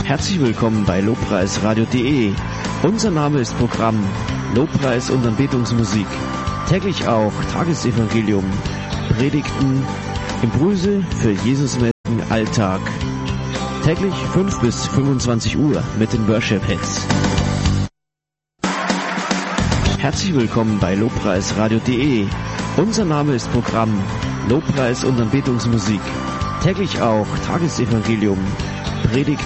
Herzlich willkommen bei lobpreisradio.de. Unser Name ist Programm Lobpreis und Anbetungsmusik. Täglich auch Tagesevangelium, Predigten, Impulse für Jesusmäßigen Alltag. Täglich 5 bis 25 Uhr mit den Worship Hits. Herzlich willkommen bei lobpreisradio.de. Unser Name ist Programm Lobpreis und Anbetungsmusik. Täglich auch Tagesevangelium, Predigten,